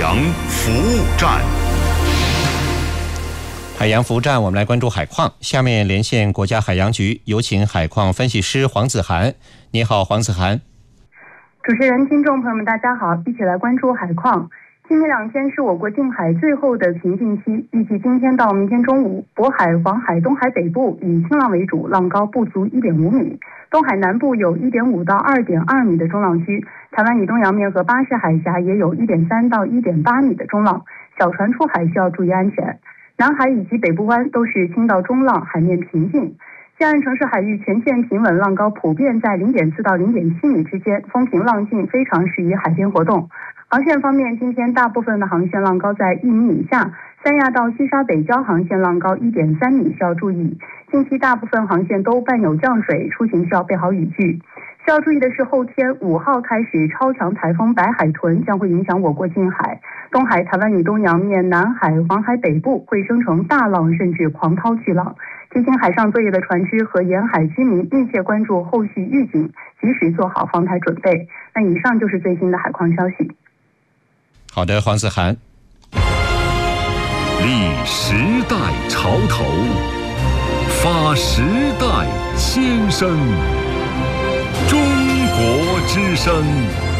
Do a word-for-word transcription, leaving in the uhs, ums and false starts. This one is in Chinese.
洋服务站。 海洋服务站，我们来关注海况。下面连线国家海洋局，有请海况分析师黄子涵。你好，黄子涵。 主持人、听众朋友们，大家好，一起来关注海况。今明两天是我国近海最后的平静期，预计今天到明天中午，渤海、黄海、东海北部以轻浪为主，浪高不足一点五米；东海南部有一点五到二点二米的中浪区，台湾以东洋面和巴士海峡也有一点三到一点八米的中浪，小船出海需要注意安全。南海以及北部湾都是轻到中浪，海面平静。西岸城市海域全线平稳，浪高普遍在零点四到零点七米之间，风平浪静，非常适宜海边活动。航线方面，今天大部分的航线浪高在一米以下，三亚到西沙北礁航线浪高一点三米，需要注意。近期大部分航线都伴有降水，出行需要备好雨具。需要注意的是，后天五号开始，超强台风白海豚将会影响我国近海，东海、台湾以东洋面、南海、黄海北部会生成大浪甚至狂涛巨浪。提醒海上作业的船只和沿海居民密切关注后续预警，及时做好防台准备。那以上就是最新的海况消息。 好的，黄子涵。 立时代潮头，发时代先声。中国之声。